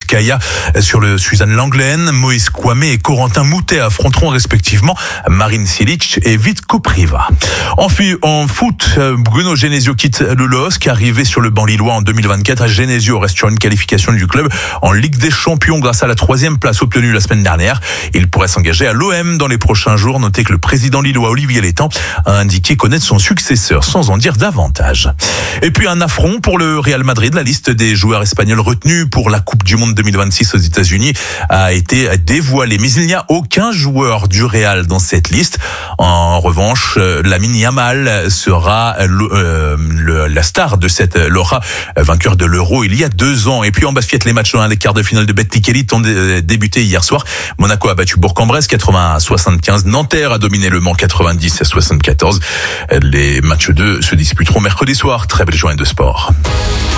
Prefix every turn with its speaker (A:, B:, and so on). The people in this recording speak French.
A: Vizcaya sur le Suzanne Lenglen. Moïse Kouame et Corentin Moutet affronteront respectivement Marin Cilic et Vitko Priva. En foot, Bruno Genesio quitte le LOSC, arrivé sur le banc lillois en 2024. Genesio reste sur une qualification du club en Ligue des Champions grâce à la 3e place obtenue la semaine dernière. Il pourrait s'engager à l'OM dans les prochains jours. Notez que le président lillois Olivier Létang a indiqué connaître son successeur sans en dire davantage. Et puis un affront pour le Real Madrid. La liste des joueurs espagnols retenus pour la Coupe du Monde 2026 aux États-Unis a été dévoilée. Mais il n'y a aucun joueur du Real dans cette liste. En revanche, Lamine Yamal sera la star de cette Laura, vainqueur de l'Euro il y a 2 ans. Et puis en basket, les matchs 1 des quarts de finale de Betclic Elite ont débuté hier soir. Monaco a battu Bourg-en-Bresse 80-75. Nanterre a dominé Le Mans 90-74. Les matchs 2 se disputeront mercredi soir. Très belle journée de sport.